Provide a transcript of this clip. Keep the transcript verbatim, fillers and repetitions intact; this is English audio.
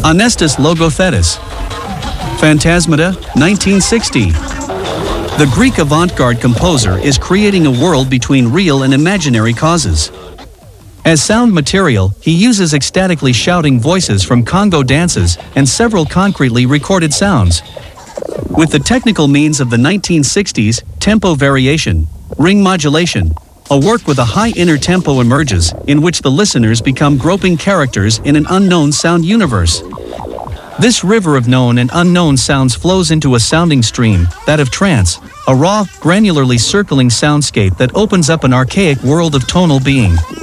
Onestus Logothetis. Phantasmata, nineteen sixty. The Greek avant-garde composer is creating a world between real and imaginary causes. As sound material, he uses ecstatically shouting voices from Congo dances and several concretely recorded sounds. With the technical means of the nineteen sixties, tempo variation, ring modulation, a work with a high inner tempo emerges, in which the listeners become groping characters in an unknown sound universe. This river of known and unknown sounds flows into a sounding stream, that of trance, a raw, granularly circling soundscape that opens up an archaic world of tonal being.